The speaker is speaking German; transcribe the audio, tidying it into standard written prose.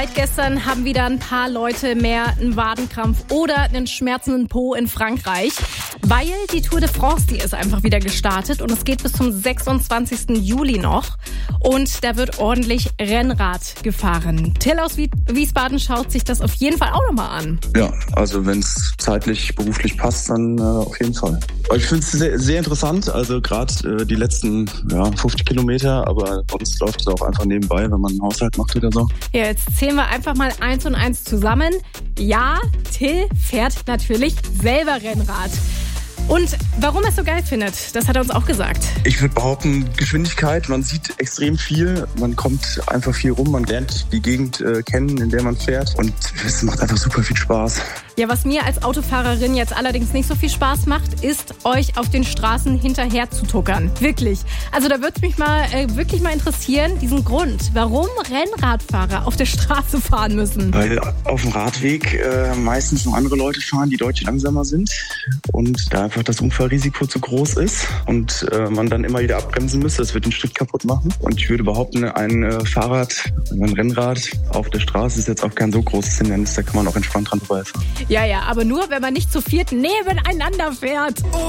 Seit gestern haben wieder ein paar Leute mehr einen Wadenkrampf oder einen schmerzenden Po in Frankreich, weil die Tour de France, die ist einfach wieder gestartet und es geht bis zum 26. Juli noch und da wird ordentlich Rennrad gefahren. Till aus Wiesbaden schaut sich das auf jeden Fall auch nochmal an. Ja, also wenn es zeitlich, beruflich passt, dann auf jeden Fall. Ich finde es sehr, sehr interessant, also gerade die letzten 50 Kilometer, aber sonst läuft es auch einfach nebenbei, wenn man einen Haushalt macht oder so. Ja, jetzt zählen wir einfach mal 1 und 1 zusammen. Ja, Till fährt natürlich selber Rennrad. Und warum er es so geil findet, das hat er uns auch gesagt. Ich würde behaupten, Geschwindigkeit, man sieht extrem viel, man kommt einfach viel rum, man lernt die Gegend kennen, in der man fährt und es macht einfach super viel Spaß. Ja, was mir als Autofahrerin jetzt allerdings nicht so viel Spaß macht, ist, euch auf den Straßen hinterher zu tuckern. Wirklich. Also da würde es mich wirklich mal interessieren, diesen Grund, warum Rennradfahrer auf der Straße fahren müssen. Weil auf dem Radweg meistens noch andere Leute fahren, die deutlich langsamer sind und da einfach das Unfallrisiko zu groß ist und man dann immer wieder abbremsen müsste. Das wird den Schritt kaputt machen. Und ich würde behaupten, ein Rennrad auf der Straße ist jetzt auch kein so großes Hindernis, da kann man auch entspannt dran vorbeifahren. Ja, aber nur, wenn man nicht zu viert nebeneinander fährt.